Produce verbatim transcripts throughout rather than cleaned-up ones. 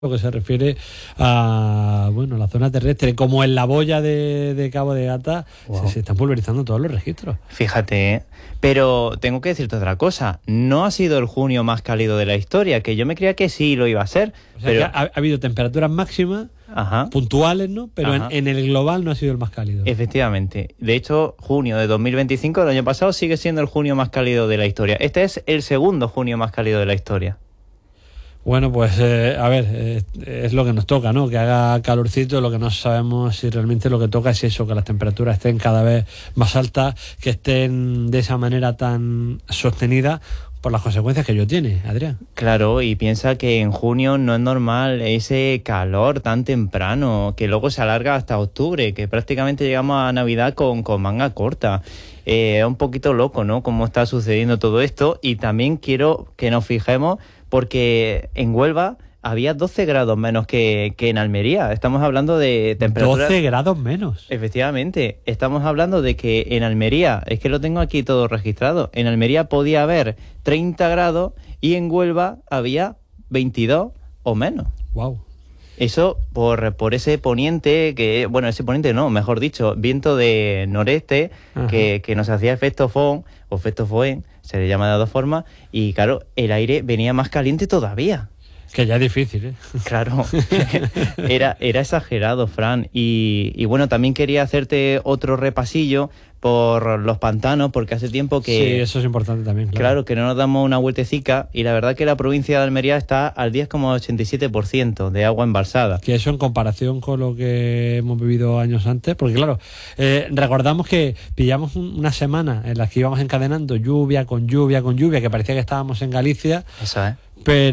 lo que se refiere a bueno la zona terrestre, como en la boya de, de Cabo de Gata. Wow. se, se están pulverizando todos los registros. Fíjate, ¿eh? Pero tengo que decirte otra cosa, no ha sido el junio más cálido de la historia, que yo me creía que sí lo iba a ser. O sea, pero... que ha, ha habido temperaturas máximas, Ajá. puntuales, ¿no? Pero en, en el global no ha sido el más cálido. Efectivamente. De hecho, junio de dos mil veinticinco, el año pasado, sigue siendo el junio más cálido de la historia. Este es el segundo junio más cálido de la historia. Bueno, pues eh, a ver, eh, es lo que nos toca, ¿no? Que haga calorcito. Lo que no sabemos si realmente lo que toca es eso, que las temperaturas estén cada vez más altas, que estén de esa manera tan sostenida por las consecuencias que ello tiene, Adrián. Claro, y piensa que en junio no es normal ese calor tan temprano, que luego se alarga hasta octubre, que prácticamente llegamos a Navidad con, con manga corta. Eh, es un poquito loco, ¿no? Cómo está sucediendo todo esto. Y también quiero que nos fijemos, porque en Huelva había doce grados menos que, que en Almería. Estamos hablando de temperaturas... doce grados menos. Efectivamente. Estamos hablando de que en Almería, es que lo tengo aquí todo registrado, en Almería podía haber treinta grados y en Huelva había veintidós o menos. Wow. Eso por, por ese poniente, que bueno, ese poniente no, mejor dicho, viento de noreste, que, que nos hacía efecto Fohn, o efecto Foehn, se le llama de dos formas, y claro, el aire venía más caliente todavía. Que ya es difícil, ¿eh? Claro, era, era exagerado, Fran. Y, y bueno, también quería hacerte otro repasillo por los pantanos, porque hace tiempo que... Sí, eso es importante también, claro. Claro, que no nos damos una vueltecica, y la verdad que la provincia de Almería está al diez coma ochenta y siete por ciento de agua embalsada. Que eso en comparación con lo que hemos vivido años antes, porque claro, eh, recordamos que pillamos un, una semana en la que íbamos encadenando lluvia con lluvia con lluvia, que parecía que estábamos en Galicia. Eso es.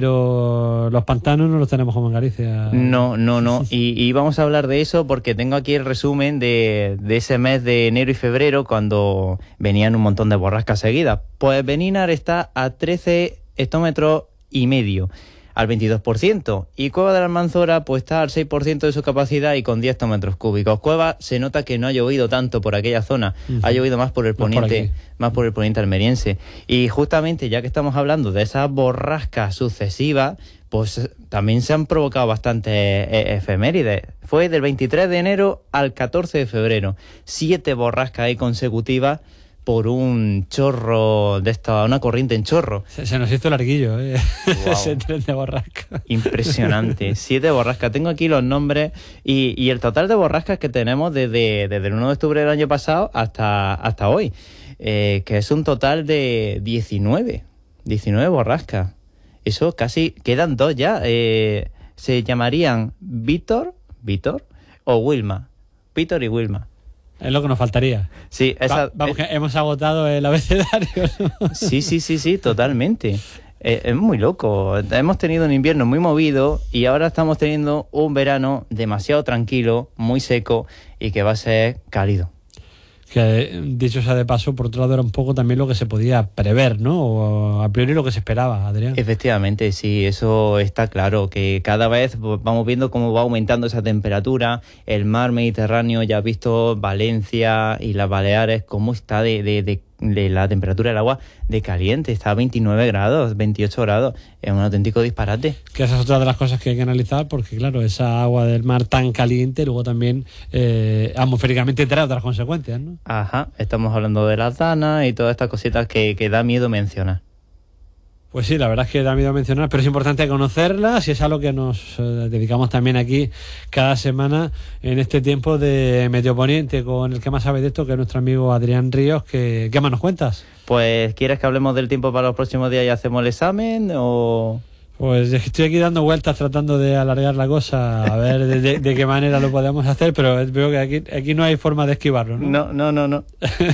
Pero los pantanos no los tenemos como en Galicia. No, no, no. Y, y vamos a hablar de eso porque tengo aquí el resumen de, de ese mes de enero y febrero, cuando venían un montón de borrascas seguidas. Pues Beninar está a trece hectómetros y medio, al veintidós por ciento. Y Cueva de la Almanzora pues está al seis por ciento de su capacidad y con diez hectómetros cúbicos. Cueva se nota que no ha llovido tanto por aquella zona, uh-huh. ha llovido más por el poniente, más por, más por el poniente almeriense. Y justamente ya que estamos hablando de esas borrascas sucesivas, pues también se han provocado bastantes eh, efemérides. Fue del veintitrés de enero al catorce de febrero. Siete borrascas ahí consecutivas por un chorro de esta, una corriente en chorro. Se, se nos hizo larguillo, ¿eh? Wow. Ese tren de borrascas. Impresionante. Siete borrascas. Tengo aquí los nombres y, y el total de borrascas que tenemos desde, desde el uno de octubre del año pasado hasta, hasta hoy, eh, que es un total de diecinueve. diecinueve borrascas. Eso casi, quedan dos ya. Eh, se llamarían Víctor, Víctor o Wilma. Víctor y Wilma. Es lo que nos faltaría. Sí, esa, Va, vamos, es, que hemos agotado el abecedario, ¿no? Sí, sí, sí, sí, totalmente. Eh, es muy loco. Hemos tenido un invierno muy movido y ahora estamos teniendo un verano demasiado tranquilo, muy seco y que va a ser cálido. Que, dicho sea de paso, por otro lado era un poco también lo que se podía prever, ¿no? O a priori lo que se esperaba, Adrián. Efectivamente, sí, eso está claro, que cada vez vamos viendo cómo va aumentando esa temperatura. El mar Mediterráneo, ya has visto Valencia y las Baleares, cómo está de, de, de, de la temperatura del agua de caliente, está a veintinueve grados, veintiocho grados, es un auténtico disparate. Que esa es otra de las cosas que hay que analizar, porque claro, esa agua del mar tan caliente luego también eh, atmosféricamente trae otras consecuencias, ¿no? Ajá, estamos hablando de las danas y todas estas cositas que, que da miedo mencionar. Pues sí, la verdad es que da miedo mencionar, pero es importante conocerlas y es a lo que nos eh, dedicamos también aquí cada semana en este tiempo de Meteoponiente, con el que más sabe de esto, que es nuestro amigo Adrián Ríos. Que, ¿Qué más nos cuentas? Pues, ¿quieres que hablemos del tiempo para los próximos días y hacemos el examen o...? Pues estoy aquí dando vueltas tratando de alargar la cosa, a ver de, de, de qué manera lo podemos hacer, pero veo que aquí, aquí no hay forma de esquivarlo, ¿no? No, no, no, no.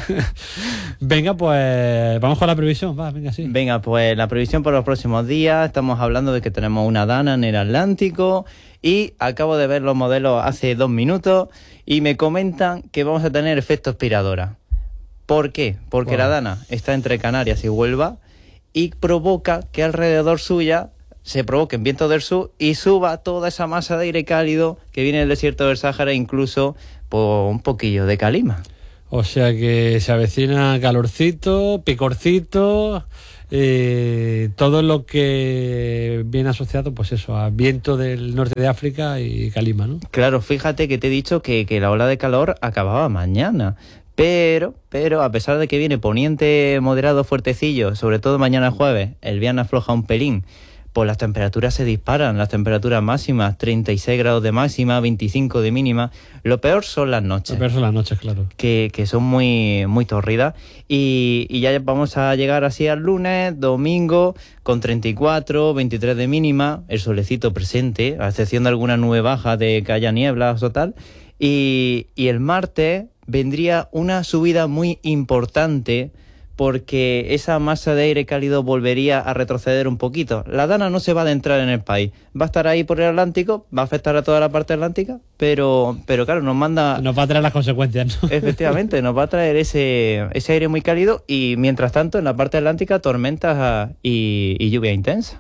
Venga, pues vamos con la previsión, va, venga, sí. Venga, pues la previsión para los próximos días, estamos hablando de que tenemos una dana en el Atlántico y acabo de ver los modelos hace dos minutos y me comentan que vamos a tener efecto aspiradora. ¿Por qué? Porque wow. La dana está entre Canarias y Huelva y provoca que alrededor suya se provoquen vientos del sur y suba toda esa masa de aire cálido que viene del desierto del Sáhara, incluso por un poquillo de calima. O sea que se avecina calorcito, picorcito eh, todo lo que viene asociado, pues eso, a viento del norte de África y calima, ¿no? Claro, fíjate que te he dicho que, que la ola de calor acababa mañana. Pero, pero a pesar de que viene poniente moderado fuertecillo, sobre todo mañana jueves, el viernes afloja un pelín, pues las temperaturas se disparan, las temperaturas máximas, treinta y seis grados de máxima, veinticinco de mínima. Lo peor son las noches. Lo peor son las noches, claro. Que, que son muy, muy torridas. Y, y ya vamos a llegar así al lunes, domingo, con treinta y cuatro, veintitrés de mínima, el solecito presente, a excepción de alguna nube baja de que haya nieblas o tal. Y, y el martes vendría una subida muy importante porque esa masa de aire cálido volvería a retroceder un poquito. La Dana no se va a adentrar en el país, va a estar ahí por el Atlántico, va a afectar a toda la parte atlántica, pero, pero claro, nos manda... Nos va a traer las consecuencias, ¿no? Efectivamente, nos va a traer ese, ese aire muy cálido y mientras tanto en la parte atlántica tormentas y, y lluvia intensa.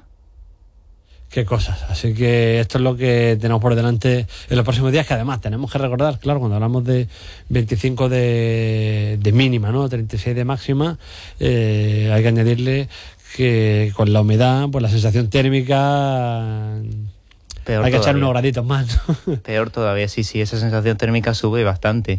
Qué cosas. Así que esto es lo que tenemos por delante en los próximos días, que además tenemos que recordar, claro, cuando hablamos de veinticinco de, de mínima, ¿no? treinta y seis de máxima, eh, hay que añadirle que con la humedad, pues la sensación térmica... Peor hay que todavía. echar unos graditos más, ¿no? Peor todavía, sí, sí, esa sensación térmica sube bastante.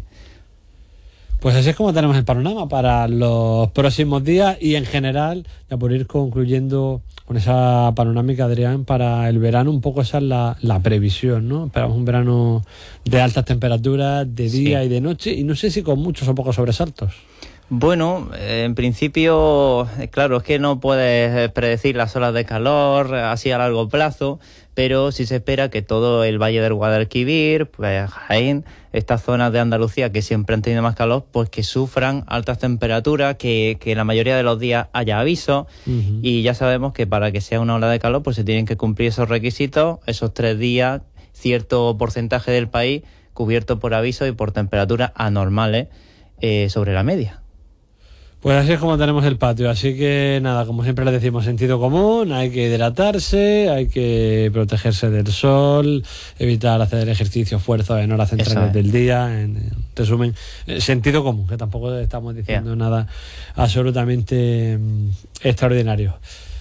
Pues así es como tenemos el panorama para los próximos días y en general, ya por ir concluyendo con esa panorámica, Adrián, para el verano un poco esa es la, la previsión, ¿no? Esperamos un verano de altas temperaturas, de día Sí. y de noche, y no sé si con muchos o pocos sobresaltos. Bueno, en principio, claro, es que no puedes predecir las olas de calor así a largo plazo, pero sí se espera que todo el Valle del Guadalquivir, pues Jaén, estas zonas de Andalucía que siempre han tenido más calor, pues que sufran altas temperaturas, que, que la mayoría de los días haya aviso, Uh-huh. y ya sabemos que para que sea una ola de calor, pues se tienen que cumplir esos requisitos, esos tres días, cierto porcentaje del país cubierto por aviso y por temperaturas anormales eh, sobre la media. Pues así es como tenemos el patio, así que nada, como siempre les decimos, sentido común, hay que hidratarse, hay que protegerse del sol, evitar hacer ejercicio, fuerza en horas centrales es. del día, en, en resumen, eh, sentido común, que tampoco estamos diciendo Yeah. nada absolutamente mm, extraordinario.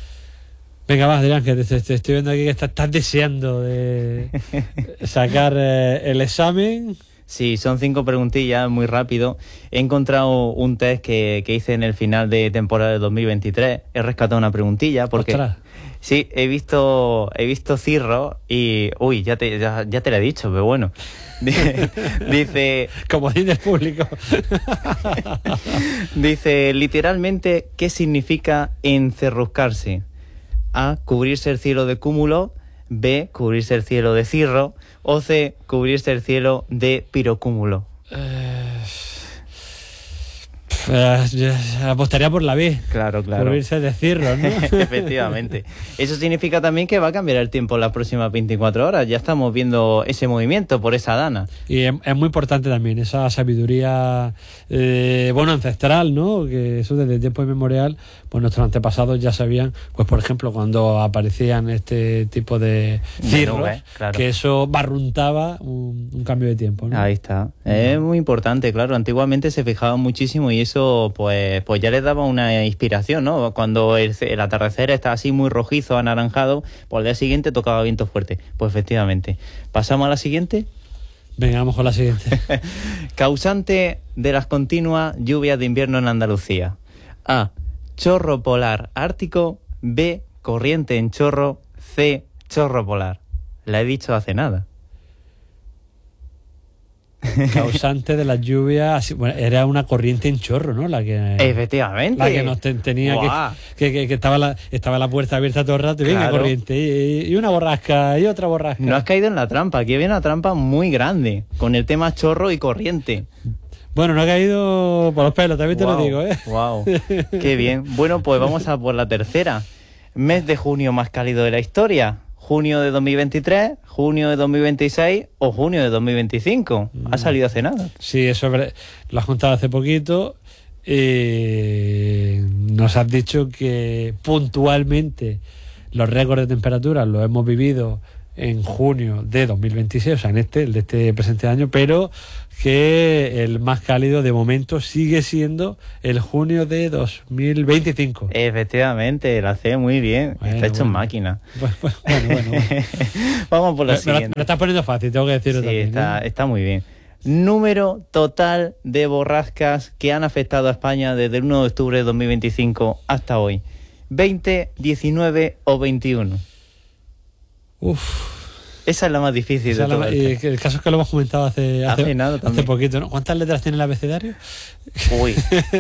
Venga, va, Adrián, que te, te- te estoy viendo aquí que estás, estás deseando de sacar eh, el examen. Sí, son cinco preguntillas, muy rápido. He encontrado un test que, que hice en el final de temporada de dos mil veintitrés. He rescatado una preguntilla porque... Ostras. Sí, he visto he visto Cirro y... Uy, ya te, ya, ya te lo he dicho, pero bueno. Dice... Como dice el público. Dice, literalmente, ¿qué significa encerruscarse? A, cubrirse el cielo de cúmulo. B, cubrirse el cielo de cirro. O C, cubrirse el cielo de pirocúmulo. Eh, eh, yo apostaría por la B. Claro, claro. Cubrirse de cirros, ¿no? Efectivamente. Eso significa también que va a cambiar el tiempo en las próximas veinticuatro horas. Ya estamos viendo ese movimiento por esa dana. Y es, es muy importante también esa sabiduría, eh, bueno, ancestral, ¿no? Que eso desde tiempo inmemorial, pues nuestros antepasados ya sabían, pues por ejemplo, cuando aparecían este tipo de cirros, nubes, claro. que eso barruntaba un, un cambio de tiempo, ¿no? Ahí está. Es muy importante, claro. Antiguamente se fijaban muchísimo y eso pues pues ya les daba una inspiración, ¿no? Cuando el, el atardecer está así muy rojizo, anaranjado, pues al día siguiente tocaba viento fuerte. Pues efectivamente. ¿Pasamos a la siguiente? Venga, vamos con la siguiente. Causante de las continuas lluvias de invierno en Andalucía. A. Chorro polar ártico. B. Corriente en chorro. C. Chorro polar. La he dicho hace nada. Causante de las lluvias, así, bueno, era una corriente en chorro, ¿no? La que Efectivamente. la que nos te- tenía que, Guau. que, que, que estaba la estaba la puerta abierta todo el rato y venga, Claro. corriente y, y una borrasca y otra borrasca. No has caído en la trampa. Aquí había una trampa muy grande con el tema chorro y corriente. Bueno, no ha caído por los pelos, también te lo Guau, digo, ¿eh? Wow, qué bien. Bueno, pues vamos a por la tercera. Mes de junio más cálido de la historia. Junio de dos mil veintitrés, junio de dos mil veintiséis o junio de dos mil veinticinco. Ha salido hace nada. Sí, eso es ver- lo has contado hace poquito. Eh, nos has dicho que puntualmente los récords de temperatura los hemos vivido en junio de dos mil veintiséis, o sea, en este, el de este presente año, pero que el más cálido de momento sigue siendo el junio de dos mil veinticinco. Efectivamente, lo hace muy bien. Bueno, Está hecho bueno. en máquina. Bueno, bueno, bueno. bueno. Vamos por la Me, me, lo, me siguiente. lo estás poniendo fácil, tengo que decirlo Sí, también. está, ¿eh? está muy bien. Número total de borrascas que han afectado a España desde el uno de octubre de dos mil veinticinco hasta hoy. ¿veinte, diecinueve o veintiuno? Uf. Esa es la más difícil O sea, de la- todas. y el caso es que lo hemos comentado hace, hace, Hace nada hace también. poquito, ¿no? ¿Cuántas letras tiene el abecedario? Uy,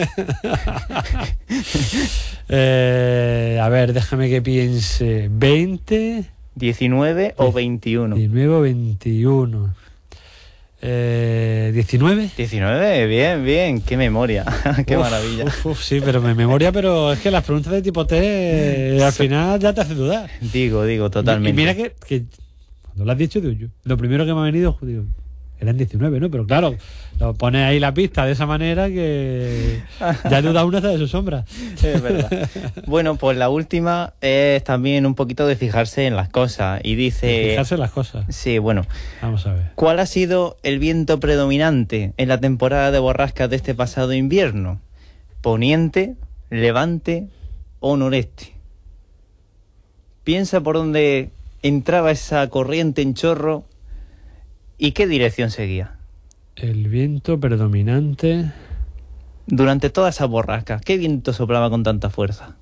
eh, a ver, déjame que piense. veinte, ¿diecinueve o veintiuno? diecinueve, veintiuno. Eh, ¿diecinueve? diecinueve, bien, bien. Qué memoria. Qué Uf, maravilla. Uf, uf, sí, pero mi memoria, pero es que las preguntas de tipo T eh, al final ya te hace dudar. Digo, digo, totalmente. Y mira que, que cuando lo has dicho, digo, yo, lo primero que me ha venido, digo, eran diecinueve, ¿no? Pero claro, lo pones ahí la pista de esa manera que ya duda una hasta de su sombra. Es verdad. Bueno, pues la última es también un poquito de fijarse en las cosas. Y dice... Fijarse en las cosas. Sí, bueno. Vamos a ver. ¿Cuál ha sido el viento predominante en la temporada de borrascas de este pasado invierno? ¿Poniente, levante o noreste? Piensa por dónde entraba esa corriente en chorro y qué dirección seguía. El viento predominante. Durante toda esa borrasca, ¿qué viento soplaba con tanta fuerza?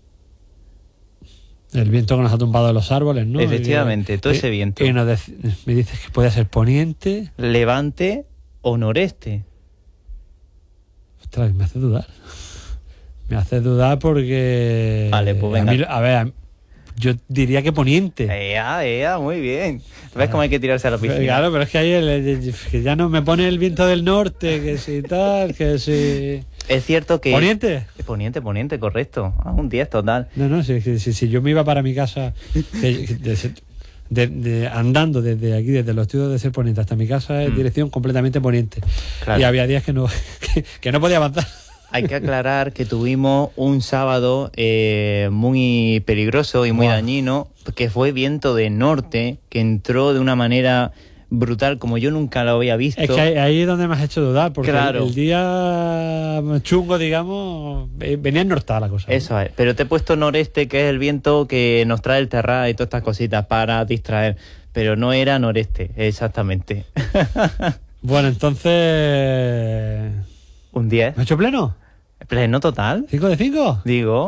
El viento que nos ha tumbado de los árboles, ¿no? Efectivamente, Y- todo y- ese viento. Y nos dec- me dices que puede ser poniente. ¿Levante o noreste? Ostras, me hace dudar. Me hace dudar porque... Vale, pues venga. A, mí- a ver, a- yo diría que poniente. Ea, ea, muy bien. ¿Ves cómo hay que tirarse a la piscina? Claro, pero es que ahí el- el- que ya no me pone el viento del norte, que si tal, que si... Es cierto que... ¿Poniente? Poniente, poniente, correcto. Ah, un diez total. No, no, si, si, si- si yo me iba para mi casa que- que de- de- de- andando desde aquí, desde los estudios de Ser Poniente hasta mi casa, es Mm. dirección completamente poniente. Claro. Y había días que no, que, que no podía avanzar. Hay que aclarar que tuvimos un sábado eh, muy peligroso y muy Buah. dañino, que fue viento de norte, que entró de una manera brutal, como yo nunca lo había visto. Es que ahí, ahí es donde me has hecho dudar, porque Claro. el, el día chungo, digamos, eh, venía ennortada la cosa. ¿no? Eso es, pero te he puesto noreste, que es el viento que nos trae el terral y todas estas cositas para distraer, pero no era noreste, exactamente. Bueno, entonces... Un diez. ¿Me he hecho pleno? ¿Pleno total? ¿cinco de cinco? Digo.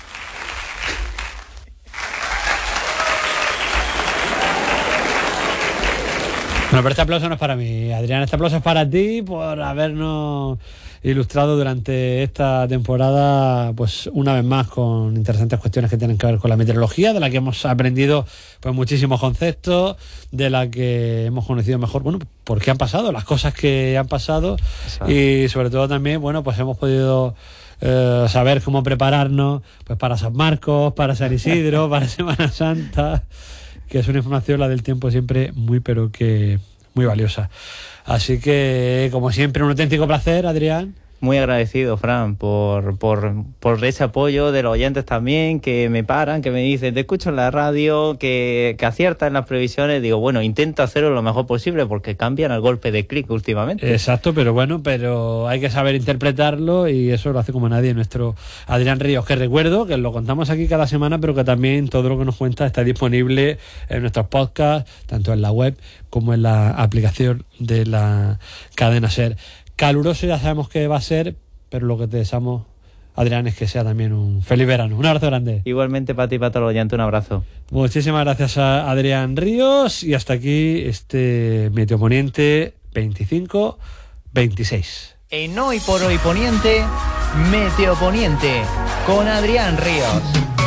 Bueno, pero este aplauso no es para mí, Adrián. Este aplauso es para ti por habernos ilustrado durante esta temporada, pues una vez más, con interesantes cuestiones que tienen que ver con la meteorología, de la que hemos aprendido pues muchísimos conceptos, de la que hemos conocido mejor, bueno, por qué han pasado, las cosas que han pasado. Exacto. Y sobre todo también, bueno, pues hemos podido eh, saber cómo prepararnos pues para San Marcos, para San Isidro, para Semana Santa, que es una información, la del tiempo, siempre muy, pero que muy valiosa. Así que, como siempre, un auténtico placer, Adrián. Muy agradecido, Fran, por, por, por ese apoyo de los oyentes también, que me paran, que me dicen, te escucho en la radio, que, que aciertan las previsiones. Digo, bueno, intento hacerlo lo mejor posible, porque cambian al golpe de clic últimamente. Exacto, pero bueno, pero hay que saber interpretarlo, y eso lo hace como nadie nuestro Adrián Ríos, que recuerdo que lo contamos aquí cada semana, pero que también todo lo que nos cuenta está disponible en nuestros podcasts, tanto en la web como en la aplicación de la cadena SER. Caluroso ya sabemos que va a ser, pero lo que te deseamos, Adrián, es que sea también un feliz verano. Un abrazo grande. Igualmente para ti y para todos los oyentes, un abrazo. Muchísimas gracias a Adrián Ríos, y hasta aquí este Meteoponiente veinticinco veintiséis. En Hoy por Hoy Poniente, Meteoponiente, con Adrián Ríos.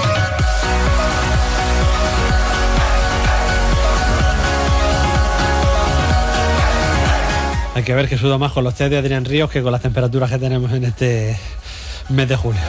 Hay que ver que sudo más con los test de Adrián Ríos que con las temperaturas que tenemos en este mes de julio.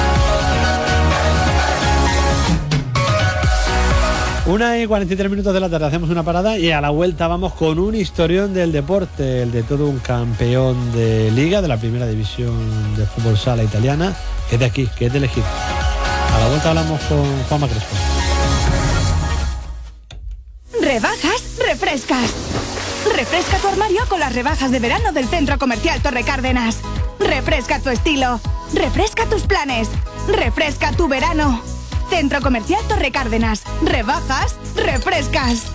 Una y cuarenta y tres minutos de la tarde, hacemos una parada y a la vuelta vamos con un historión del deporte, el de todo un campeón de liga de la primera división de fútbol sala italiana, que es de aquí, que es de Elegir. A la vuelta hablamos con Juanma Crespo. Rebajas, refrescas. Refresca tu armario con las rebajas de verano del Centro Comercial Torre Cárdenas. Refresca tu estilo. Refresca tus planes. Refresca tu verano. Centro Comercial Torre Cárdenas. Rebajas, refrescas.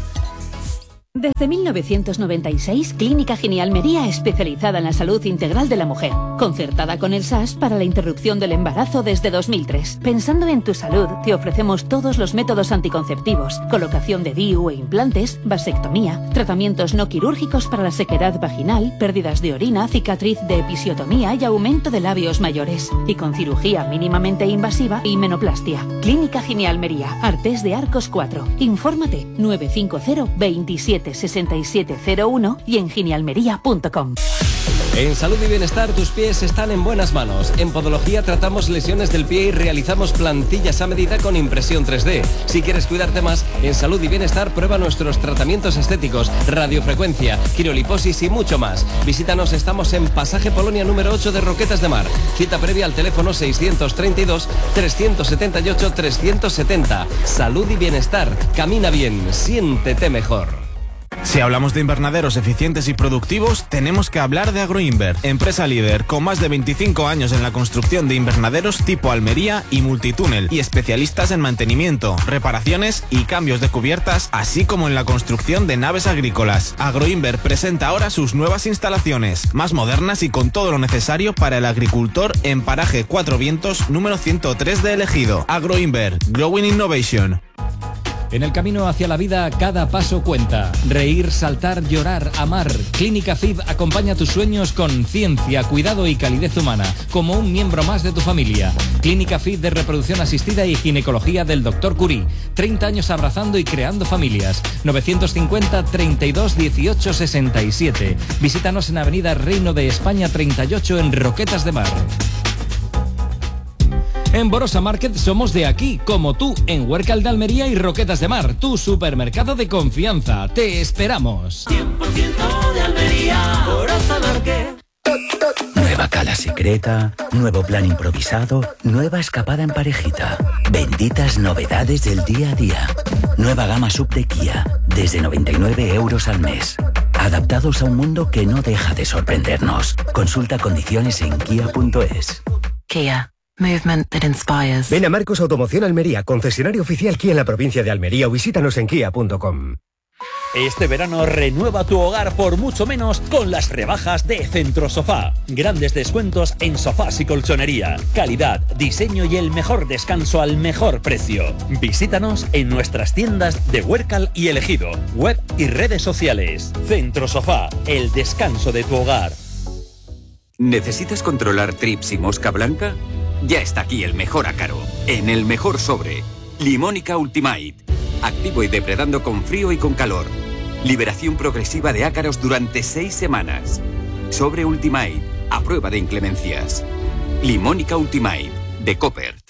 Desde mil novecientos noventa y seis, Clínica Gini Almería, especializada en la salud integral de la mujer, concertada con el S A S para la interrupción del embarazo desde dos mil tres. Pensando en tu salud, te ofrecemos todos los métodos anticonceptivos, colocación de D I U e implantes, vasectomía, tratamientos no quirúrgicos para la sequedad vaginal, pérdidas de orina, cicatriz de episiotomía y aumento de labios mayores, y con cirugía mínimamente invasiva y menoplastia. Clínica Gini Almería, Artés de Arcos cuatro. Infórmate nueve cinco cero, veintisiete, sesenta y siete cero uno y en ginialmería punto com. En Salud y Bienestar tus pies están en buenas manos. En Podología tratamos lesiones del pie y realizamos plantillas a medida con impresión tres D. Si quieres cuidarte más, en Salud y Bienestar prueba nuestros tratamientos estéticos, radiofrecuencia, quiroliposis y mucho más. Visítanos, estamos en Pasaje Polonia número ocho de Roquetas de Mar. Cita previa al teléfono seiscientos treinta y dos, trescientos setenta y ocho, trescientos setenta. Salud y Bienestar. Camina bien, siéntete mejor. Si hablamos de invernaderos eficientes y productivos, tenemos que hablar de Agroinver, empresa líder con más de veinticinco años en la construcción de invernaderos tipo Almería y multitúnel, y especialistas en mantenimiento, reparaciones y cambios de cubiertas, así como en la construcción de naves agrícolas. Agroinver presenta ahora sus nuevas instalaciones, más modernas y con todo lo necesario para el agricultor en Paraje Cuatro Vientos número ciento tres de El Ejido. Agroinver, Growing Innovation. En el camino hacia la vida, cada paso cuenta. Reír, saltar, llorar, amar. Clínica F I B acompaña tus sueños con ciencia, cuidado y calidez humana, como un miembro más de tu familia. Clínica F I B de reproducción asistida y ginecología del doctor Curie. treinta años abrazando y creando familias. novecientos cincuenta, treinta y dos, dieciocho, sesenta y siete. Visítanos en Avenida Reino de España treinta y ocho en Roquetas de Mar. En Borosa Market somos de aquí, como tú, en Huércal de Almería y Roquetas de Mar, tu supermercado de confianza. Te esperamos. cien por ciento de Almería, Borosa Market. Nueva cala secreta, nuevo plan improvisado, nueva escapada en parejita. Benditas novedades del día a día. Nueva gama sub de Kia, desde noventa y nueve euros al mes. Adaptados a un mundo que no deja de sorprendernos. Consulta condiciones en kia punto es. Kia. Movement that inspires. Ven a Marcos Automoción Almería, concesionario oficial Kia en la provincia de Almería, o visítanos en kia punto com. Este verano renueva tu hogar por mucho menos con las rebajas de Centro Sofá. Grandes descuentos en sofás y colchonería. Calidad, diseño y el mejor descanso al mejor precio. Visítanos en nuestras tiendas de Huércal y El Ejido, web y redes sociales. Centro Sofá, el descanso de tu hogar. ¿Necesitas controlar trips y mosca blanca? Ya está aquí el mejor ácaro, en el mejor sobre. Limónica Ultimate. Activo y depredando con frío y con calor. Liberación progresiva de ácaros durante seis semanas. Sobre Ultimate, a prueba de inclemencias. Limónica Ultimate, de Copper.